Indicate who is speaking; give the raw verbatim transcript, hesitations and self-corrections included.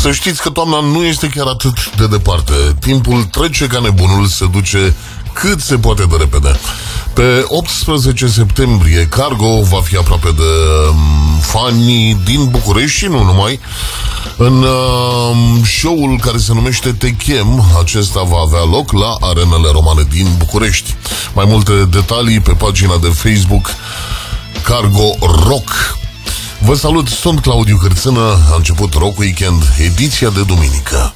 Speaker 1: Să știți că toamna nu este chiar atât de departe. Timpul trece ca nebunul, se duce cât se poate de repede. Pe optsprezece septembrie, Cargo va fi aproape de um, fanii din București și nu numai. În uh, show-ul care se numește Te Chem, acesta va avea loc la Arenele Romane din București. Mai multe detalii pe pagina de Facebook Cargo Rock. Vă salut, sunt Claudiu Cârțână, a început Rock Weekend, ediția de duminică.